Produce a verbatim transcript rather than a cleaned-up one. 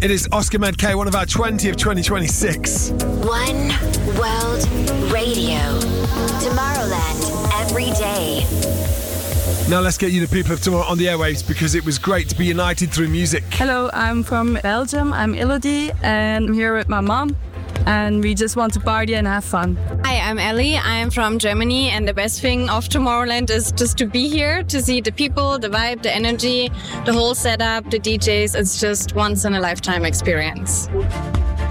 It is Oscar Medkay, one of our twenty of twenty twenty-six. One World Radio. Tomorrowland every day. Now let's get you the people of tomorrow on the airwaves, because it was great to be united through music. Hello, I'm from Belgium. I'm Elodie and I'm here with my mom. And we just want to party and have fun. Hi, I'm Ellie. I'm from Germany, and the best thing of Tomorrowland is just to be here, to see the people, the vibe, the energy, the whole setup, the D Js. It's just once in a lifetime experience.